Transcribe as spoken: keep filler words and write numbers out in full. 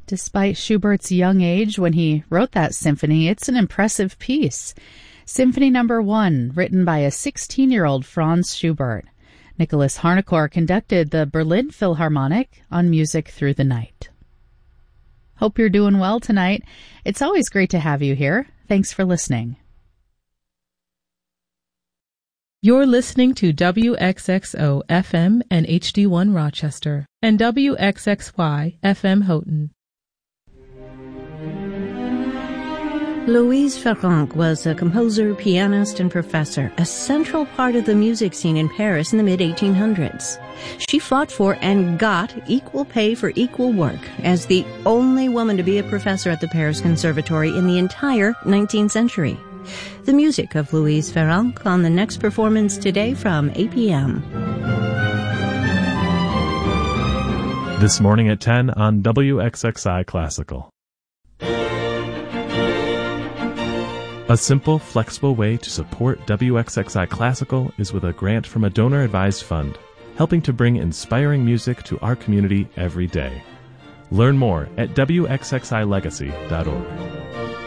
Despite Schubert's young age when he wrote that symphony, it's an impressive piece. Symphony Number One, written by a sixteen-year-old Franz Schubert. Nicholas Harnoncourt conducted the Berlin Philharmonic on Music Through the Night. Hope you're doing well tonight. It's always great to have you here. Thanks for listening. You're listening to W X X O F M and H D one Rochester and W X X Y F M Houghton. Louise Farrenc was a composer, pianist, and professor, a central part of the music scene in Paris in the mid eighteen hundreds. She fought for and got equal pay for equal work as the only woman to be a professor at the Paris Conservatory in the entire nineteenth century. The music of Louise Farrenc on the next performance today from eight p.m. This morning at ten on W X X I Classical. A simple, flexible way to support W X X I Classical is with a grant from a donor-advised fund, helping to bring inspiring music to our community every day. Learn more at W X X I legacy dot org.